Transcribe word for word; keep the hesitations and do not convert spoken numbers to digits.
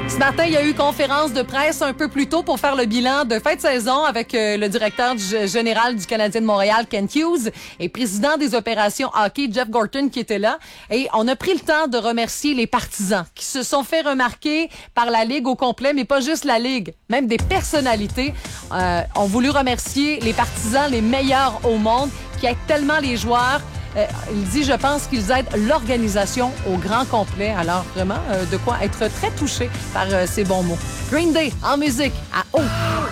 Ce matin, il y a eu conférence de presse un peu plus tôt pour faire le bilan de fin de saison avec euh, le directeur du, général du Canadien de Montréal, Kent Hughes, et président des opérations hockey, Jeff Gorton, qui était là. Et on a pris le temps de remercier les partisans qui se sont fait remarquer par la Ligue au complet, mais pas juste la Ligue, même des personnalités euh, ont voulu remercier les partisans les meilleurs au monde qui aident tellement les joueurs. Euh, il dit, je pense qu'ils aident l'organisation au grand complet. Alors, vraiment, euh, de quoi être très touché par euh, ces bons mots. Green Day, en musique, à haut.